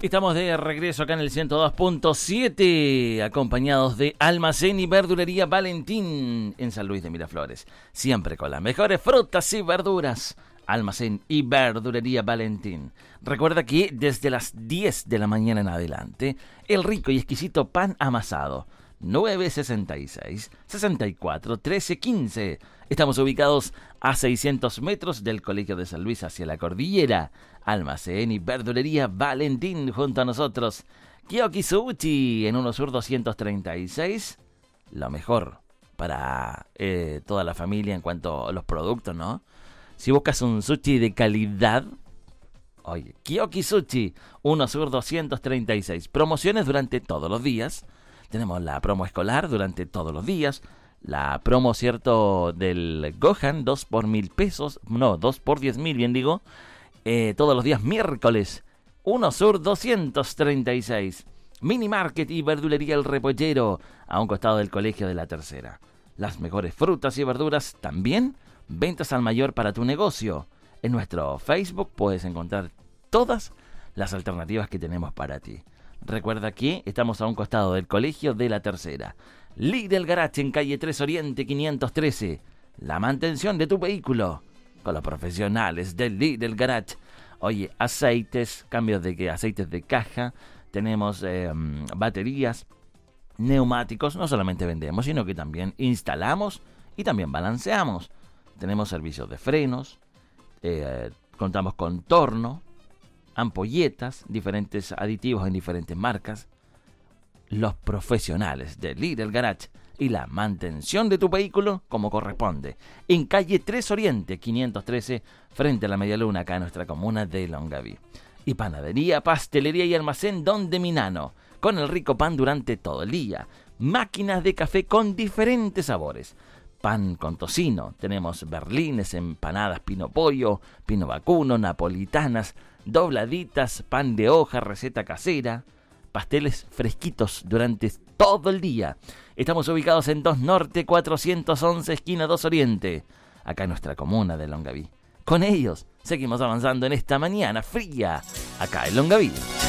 Estamos de regreso acá en el 102.7, acompañados de Almacén y Verdulería Valentín en San Luis de Miraflores. Siempre con las mejores frutas y verduras. Almacén y Verdulería Valentín. Recuerda que desde las 10 de la mañana en adelante, el rico y exquisito pan amasado. 966 64 13 15. Estamos ubicados a 600 metros del Colegio de San Luis hacia la cordillera. Almacén y Verdulería Valentín junto a nosotros. Kiyoki Sushi en Uno Sur 236. Lo mejor para toda la familia en cuanto a los productos, ¿no? Si buscas un sushi de calidad, oye, Kiyoki Sushi, Uno Sur 236. Promociones durante todos los días. Tenemos la promo escolar durante todos los días. La promo, cierto, del Gohan, 2 por 1.000 pesos. No, 2 por 10.000, bien digo. Todos los días miércoles. Uno Sur 236. Mini Market y Verdulería El Repollero, a un costado del Colegio de la Tercera. Las mejores frutas y verduras también. Ventas al mayor para tu negocio. En nuestro Facebook puedes encontrar todas las alternativas que tenemos para ti. Recuerda que estamos a un costado del Colegio de la Tercera. Lidl Garage en calle 3 Oriente 513. La mantención de tu vehículo con los profesionales del Lidl Garage. Oye, aceites, cambios de aceites de caja. Tenemos baterías, neumáticos. No solamente vendemos, sino que también instalamos y también balanceamos. Tenemos servicios de frenos. Contamos con torno, ampolletas, diferentes aditivos en diferentes marcas. Los profesionales de Lidl Garage y la mantención de tu vehículo como corresponde. En calle 3 Oriente 513, frente a la Medialuna, acá en nuestra comuna de Longaví. Y panadería, pastelería y almacén Don de Minano, con el rico pan durante todo el día. Máquinas de café con diferentes sabores. Pan con tocino, tenemos berlines, empanadas pino pollo, pino vacuno, napolitanas, dobladitas, pan de hoja, receta casera, pasteles fresquitos durante todo el día. Estamos ubicados en 2 Norte 411, esquina 2 Oriente, acá en nuestra comuna de Longaví. Con ellos seguimos avanzando en esta mañana fría, acá en Longaví.